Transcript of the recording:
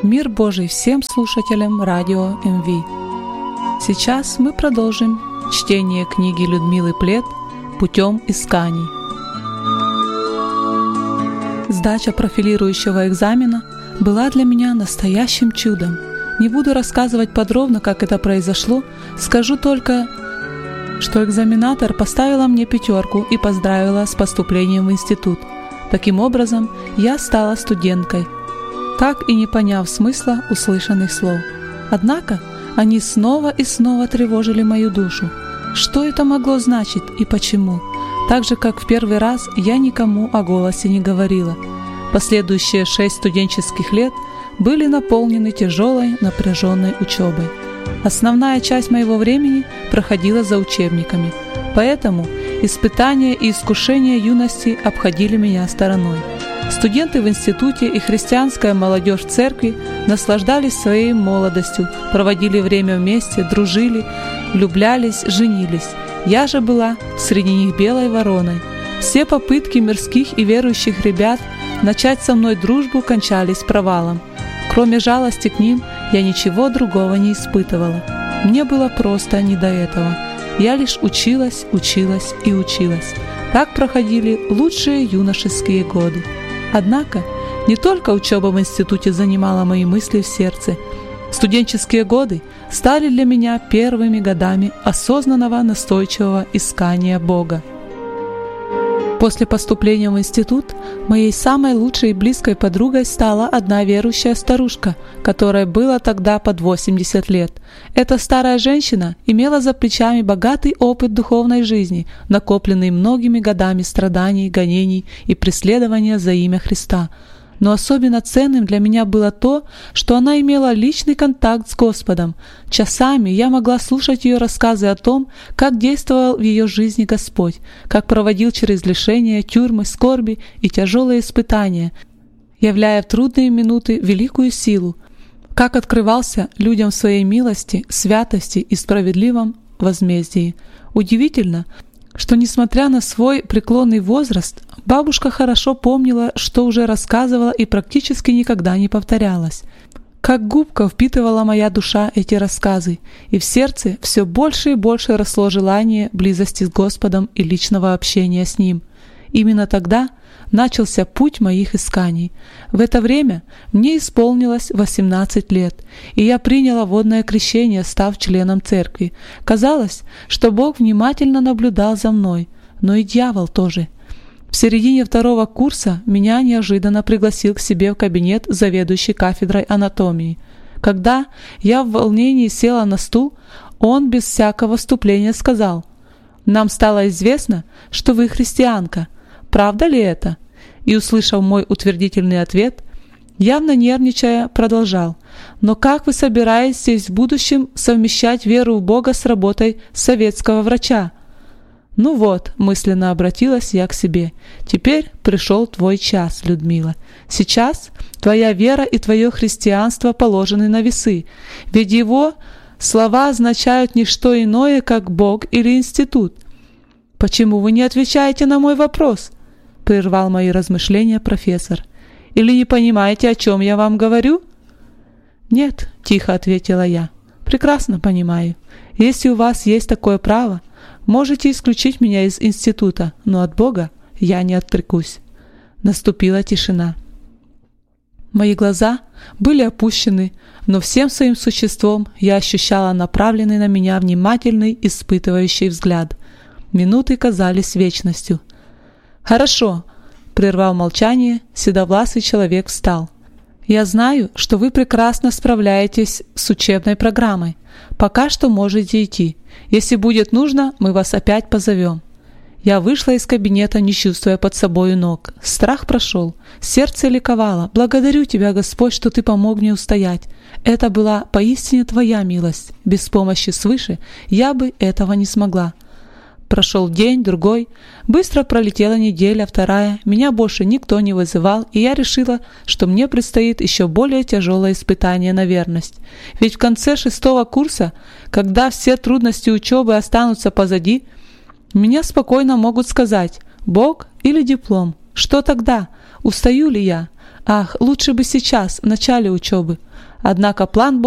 Мир Божий всем слушателям радио МВ. Сейчас мы продолжим чтение книги Людмилы Плет «Путем исканий». Сдача профилирующего экзамена была для меня настоящим чудом. Не буду рассказывать подробно, как это произошло, скажу только, что экзаменатор поставила мне 5 и поздравила с поступлением в институт. Таким образом, я стала студенткой, так и не поняв смысла услышанных слов. Однако они снова и снова тревожили мою душу. Что это могло значить и почему? Так же, как в первый раз, я никому о голосе не говорила. Последующие 6 студенческих лет были наполнены тяжелой, напряженной учебой. Основная часть моего времени проходила за учебниками, поэтому испытания и искушения юности обходили меня стороной. Студенты в институте и христианская молодежь в церкви наслаждались своей молодостью, проводили время вместе, дружили, влюблялись, женились. Я же была среди них белой вороной. Все попытки мирских и верующих ребят начать со мной дружбу кончались провалом. Кроме жалости к ним, я ничего другого не испытывала. Мне было просто не до этого. Я лишь училась и училась. Так проходили лучшие юношеские годы. Однако не только учеба в институте занимала мои мысли в сердце. Студенческие годы стали для меня первыми годами осознанного, настойчивого искания Бога. После поступления в институт моей самой лучшей и близкой подругой стала одна верующая старушка, которой было тогда под 80 лет. Эта старая женщина имела за плечами богатый опыт духовной жизни, накопленный многими годами страданий, гонений и преследования за имя Христа. Но особенно ценным для меня было то, что она имела личный контакт с Господом. Часами я могла слушать ее рассказы о том, как действовал в ее жизни Господь, как проводил через лишения, тюрьмы, скорби и тяжелые испытания, являя в трудные минуты великую силу, как открывался людям в своей милости, святости и справедливом возмездии. Удивительно, что, несмотря на свой преклонный возраст, бабушка хорошо помнила, что уже рассказывала и практически никогда не повторялась. Как губка впитывала моя душа эти рассказы, и в сердце все больше и больше росло желание близости с Господом и личного общения с Ним. Именно тогда начался путь моих исканий. В это время мне исполнилось 18 лет, и я приняла водное крещение, став членом церкви. Казалось, что Бог внимательно наблюдал за мной, но и дьявол тоже. В середине 2 курса меня неожиданно пригласил к себе в кабинет заведующий кафедрой анатомии. Когда я в волнении села на стул, он без всякого вступления сказал: «Нам стало известно, что вы христианка. Правда ли это?» И, услышав мой утвердительный ответ, явно нервничая, продолжал: «Но как вы собираетесь в будущем совмещать веру в Бога с работой советского врача?» «Ну вот», — мысленно обратилась я к себе, — «теперь пришел твой час, Людмила. Сейчас твоя вера и твое христианство положены на весы, ведь его слова означают не что иное, как Бог или институт». «Почему вы не отвечаете на мой вопрос?» — прервал мои размышления профессор. «Или не понимаете, о чем я вам говорю?» «Нет», — тихо ответила я, — «прекрасно понимаю. Если у вас есть такое право, можете исключить меня из института, но от Бога я не отрекусь». Наступила тишина. Мои глаза были опущены, но всем своим существом я ощущала направленный на меня внимательный, испытывающий взгляд. Минуты казались вечностью. «Хорошо», — прервав молчание, седовласый человек встал. «Я знаю, что вы прекрасно справляетесь с учебной программой. Пока что можете идти. Если будет нужно, мы вас опять позовем». Я вышла из кабинета, не чувствуя под собою ног. Страх прошел, сердце ликовало. «Благодарю Тебя, Господь, что Ты помог мне устоять. Это была поистине Твоя милость. Без помощи свыше я бы этого не смогла». Прошел день, другой. Быстро пролетела неделя, 2. Меня больше никто не вызывал, и я решила, что мне предстоит еще более тяжелое испытание на верность. Ведь в конце 6 курса, когда все трудности учебы останутся позади, меня спокойно могут сказать: «Бог или диплом? Что тогда? Устаю ли я? Ах, лучше бы сейчас, в начале учебы. Однако план